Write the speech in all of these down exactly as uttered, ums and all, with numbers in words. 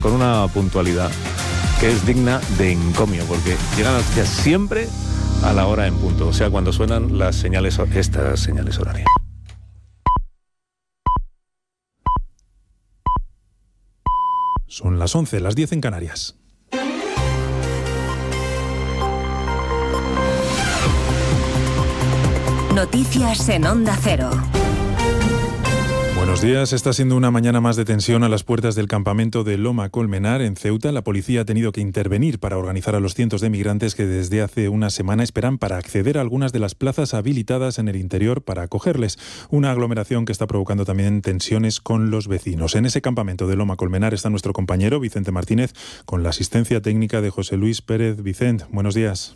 con una puntualidad que es digna de encomio, porque llegan las noticias siempre a la hora en punto, o sea, cuando suenan las señales, estas señales horarias. Son las once, las diez en Canarias. Noticias en Onda Cero. Buenos días. Está siendo una mañana más de tensión a las puertas del campamento de Loma Colmenar, en Ceuta. La policía ha tenido que intervenir para organizar a los cientos de migrantes que desde hace una semana esperan para acceder a algunas de las plazas habilitadas en el interior para acogerles. Una aglomeración que está provocando también tensiones con los vecinos. En ese campamento de Loma Colmenar está nuestro compañero Vicente Martínez, con la asistencia técnica de José Luis Pérez. Vicente, buenos días.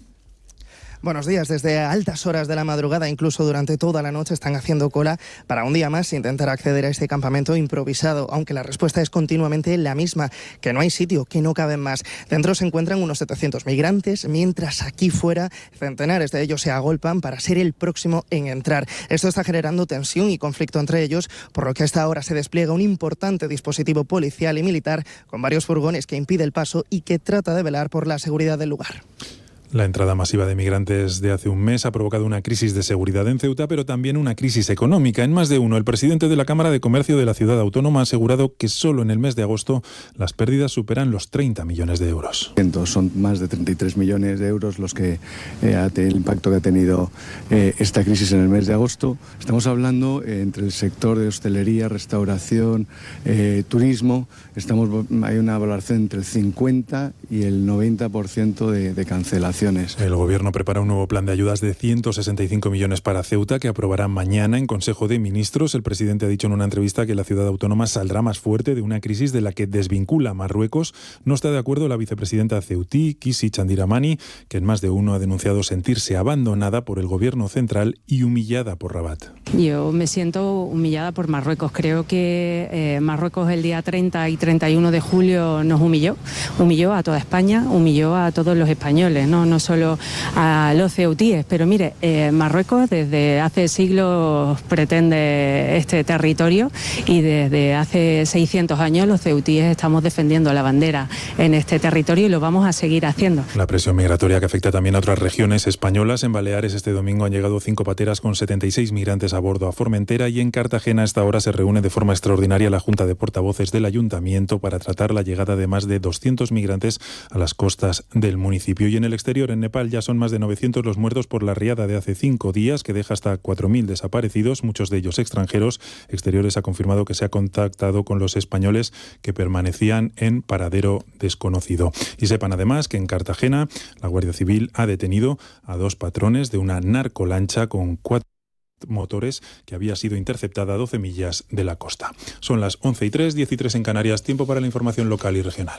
Buenos días. Desde altas horas de la madrugada, incluso durante toda la noche, están haciendo cola para un día más intentar acceder a este campamento improvisado, aunque la respuesta es continuamente la misma, que no hay sitio, que no caben más. Dentro se encuentran unos setecientos migrantes, mientras aquí fuera centenares de ellos se agolpan para ser el próximo en entrar. Esto está generando tensión y conflicto entre ellos, por lo que a esta hora se despliega un importante dispositivo policial y militar con varios furgones que impide el paso y que trata de velar por la seguridad del lugar. La entrada masiva de migrantes de hace un mes ha provocado una crisis de seguridad en Ceuta, pero también una crisis económica. En más de uno, el presidente de la Cámara de Comercio de la ciudad autónoma ha asegurado que solo en el mes de agosto las pérdidas superan los treinta millones de euros. Son más de treinta y tres millones de euros los que eh, el impacto que ha tenido eh, esta crisis en el mes de agosto. Estamos hablando eh, entre el sector de hostelería, restauración, eh, turismo. Estamos, hay una valoración entre el cincuenta y el noventa por ciento de, de cancelación. El Gobierno prepara un nuevo plan de ayudas de ciento sesenta y cinco millones para Ceuta, que aprobará mañana en Consejo de Ministros. El presidente ha dicho en una entrevista que la ciudad autónoma saldrá más fuerte de una crisis de la que desvincula a Marruecos. No está de acuerdo la vicepresidenta ceutí, Kisi Chandiramani, que en más de uno ha denunciado sentirse abandonada por el Gobierno central y humillada por Rabat. Yo me siento humillada por Marruecos. Creo que eh, Marruecos el día treinta y treinta y uno de julio nos humilló. Humilló a toda España, humilló a todos los españoles, no no solo a los ceutíes, pero mire, eh, Marruecos desde hace siglos pretende este territorio y desde hace seiscientos años los ceutíes estamos defendiendo la bandera en este territorio y lo vamos a seguir haciendo. La presión migratoria que afecta también a otras regiones españolas. En Baleares este domingo han llegado cinco pateras con setenta y seis migrantes a bordo a Formentera, y en Cartagena a esta hora se reúne de forma extraordinaria la Junta de Portavoces del Ayuntamiento para tratar la llegada de más de doscientos migrantes a las costas del municipio. Y en el exterior, en Nepal, ya son más de novecientos los muertos por la riada de hace cinco días, que deja hasta cuatro mil desaparecidos, muchos de ellos extranjeros. Exteriores ha confirmado que se ha contactado con los españoles que permanecían en paradero desconocido. Y sepan además que en Cartagena la Guardia Civil ha detenido a dos patrones de una narcolancha con cuatro motores que había sido interceptada a doce millas de la costa. Son las once y tres, diez y tres en Canarias. Tiempo para la información local y regional.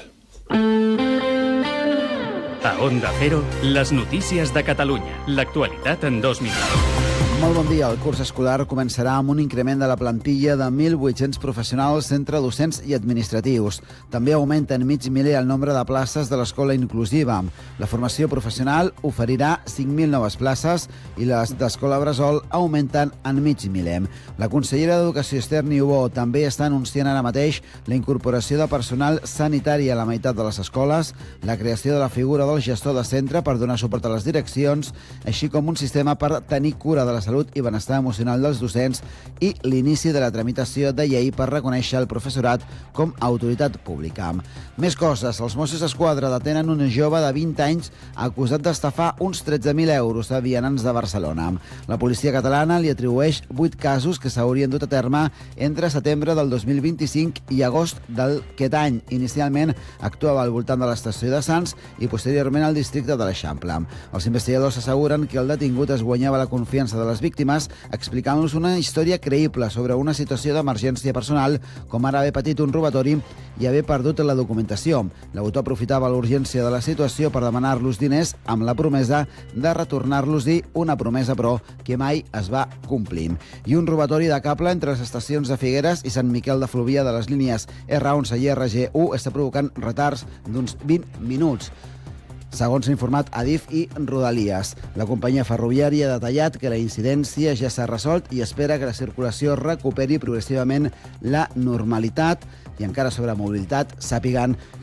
A Onda Cero, les notícies de Catalunya. L'actualitat en dos minuts. Molt bon dia. El curs escolar començarà amb un increment de la plantilla de mil vuit-cents professionals entre docents i administratius. També augmenta en mig miler el nombre de places de l'escola inclusiva. La formació professional oferirà cinc mil noves places i les d'escola bressol augmenten en mig miler. La consellera d'Educació, Esther Niubó, també està anunciant ara mateix la incorporació de personal sanitari a la meitat de les escoles, la creació de la figura del gestor de centre per donar suport a les direccions, així com un sistema per tenir cura de la salut i benestar emocional dels docents i l'inici de la tramitació de llei per reconèixer el professorat com a autoritat pública. Més coses. Els Mossos d'Esquadra detenen un jove de vint anys acusat d'estafar uns tretze mil euros a vianants de Barcelona. La policia catalana li atribueix vuit casos que s'haurien dut a terme entre setembre del dos mil vint-i-cinc i agost d'aquest any. Inicialment actuava al voltant de l'estació de Sants i posteriorment al districte de l'Eixample. Els investigadors asseguren que el detingut es guanyava la confiança de les víctimes explicant-los una història creïble sobre una situació d'emergència personal, com ara haver patit un robatori i haver perdut la documentació. L'autor aprofitava l'urgència de la situació per demanar-los diners amb la promesa de retornar-los-hi, una promesa, però, que mai es va complir. I un robatori de cable entre les estacions de Figueres i Sant Miquel de Fluvià de les línies erre onze i erre ge u està provocant retards d'uns vint minuts. Segons s'ha informat Adif i Rodalies. La companyia ferroviària ha detallat que la incidència ja s'ha resolt i espera que la circulació recuperi progressivament la normalitat. I encara sobre mobilitat, sàpiguen